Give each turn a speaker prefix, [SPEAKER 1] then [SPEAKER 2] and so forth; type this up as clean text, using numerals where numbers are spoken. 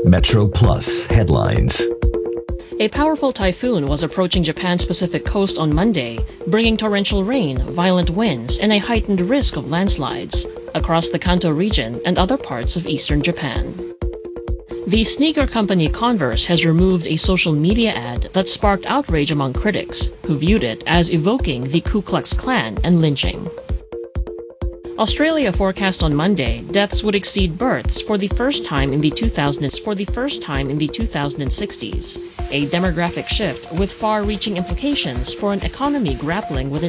[SPEAKER 1] Metro Plus headlines.
[SPEAKER 2] A powerful typhoon was approaching Japan's Pacific coast on Monday, bringing torrential rain, violent winds, and a heightened risk of landslides across the Kanto region and other parts of eastern Japan. The sneaker company Converse has removed a social media ad that sparked outrage among critics, who viewed it as evoking the Ku Klux Klan and lynching. Australia forecast on Monday deaths would exceed births for the first time in the 2060s, a demographic shift with far-reaching implications for an economy grappling with an